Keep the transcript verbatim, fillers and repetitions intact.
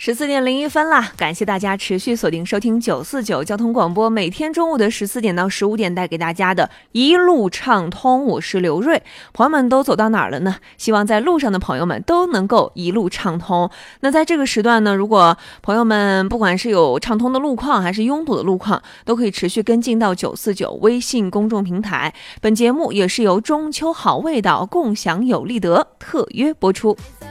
十四点零一分啦，感谢大家持续锁定收听九四九交通广播，每天中午的十四点到十五点带给大家的一路畅通，我是刘瑞。朋友们都走到哪儿了呢？希望在路上的朋友们都能够一路畅通。那在这个时段呢，如果朋友们不管是有畅通的路况还是拥堵的路况，都可以持续跟进到九四九微信公众平台。本节目也是由中秋好味道共享有利得特约播出。